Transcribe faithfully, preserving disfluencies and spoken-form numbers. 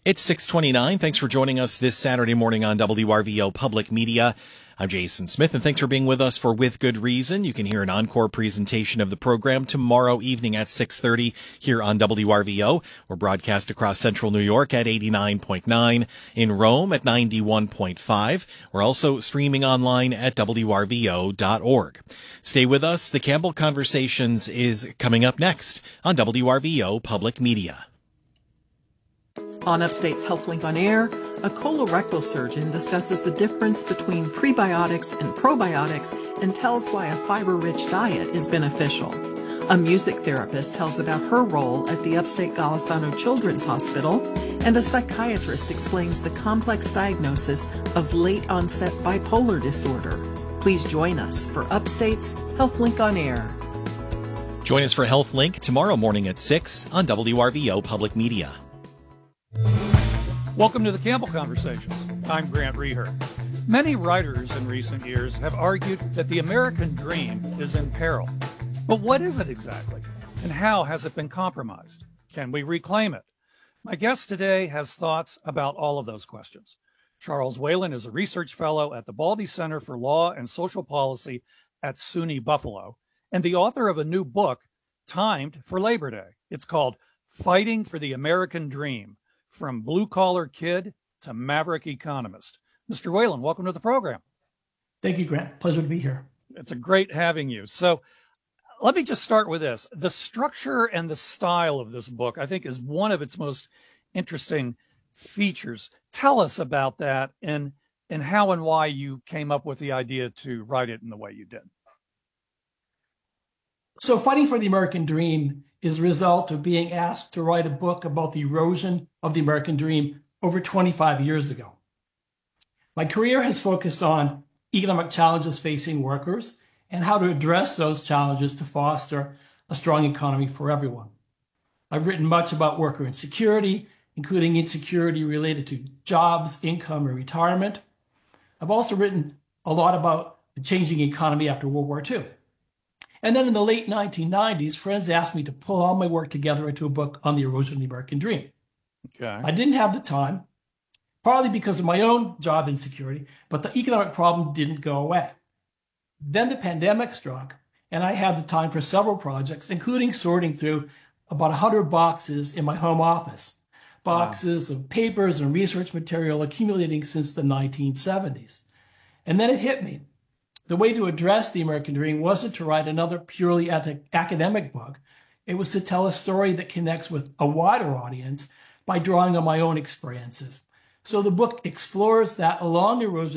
It's six twenty-nine. Thanks for joining us this Saturday morning on W R V O Public Media. I'm Jason Smith, and thanks for being with us for With Good Reason. You can hear an encore presentation of the program tomorrow evening at six thirty here on W R V O. We're broadcast across central New York at eighty-nine point nine, in Rome at ninety-one point five. We're also streaming online at W R V O dot org. Stay with us. The Campbell Conversations is coming up next on W R V O Public Media. On Upstate's HealthLink on Air, a colorectal surgeon discusses the difference between prebiotics and probiotics and tells why a fiber-rich diet is beneficial. A music therapist tells about her role at the Upstate Golisano Children's Hospital, and a psychiatrist explains the complex diagnosis of late-onset bipolar disorder. Please join us for Upstate's HealthLink on Air. Join us for HealthLink tomorrow morning at six on W R V O Public Media. Welcome to the Campbell Conversations. I'm Grant Reher. Many writers in recent years have argued that the American dream is in peril. But what is it exactly? And how has it been compromised? Can we reclaim it? My guest today has thoughts about all of those questions. Charles Whalen is a research fellow at the Baldy Center for Law and Social Policy at SUNY Buffalo, and the author of a new book timed for Labor Day. It's called Fighting for the American Dream: From Blue-Collar Kid to Maverick Economist. Mister Whalen, welcome to the program. Thank you, Grant. Pleasure to be here. It's a great having you. So let me just start with this. The structure and the style of this book, I think, is one of its most interesting features. Tell us about that and, and how and why you came up with the idea to write it in the way you did. So Fighting for the American Dream is a result of being asked to write a book about the erosion of the American dream over twenty-five years ago. My career has focused on economic challenges facing workers and how to address those challenges to foster a strong economy for everyone. I've written much about worker insecurity, including insecurity related to jobs, income, and retirement. I've also written a lot about the changing economy after World War Two. And then in the late nineteen nineties, friends asked me to pull all my work together into a book on the erosion of the American dream. Okay. I didn't have the time, partly because of my own job insecurity, but the economic problem didn't go away. Then the pandemic struck, and I had the time for several projects, including sorting through about one hundred boxes in my home office, boxes wow. of papers and research material accumulating since the nineteen seventies. And then it hit me. The way to address the American dream wasn't to write another purely academic book. It was to tell a story that connects with a wider audience by drawing on my own experiences. So the book explores that along the erosion